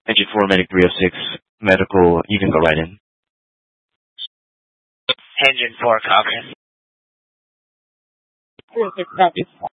Engine 4, Medic 306, medical, you can go right in. Engine 4, copy. 306, copy.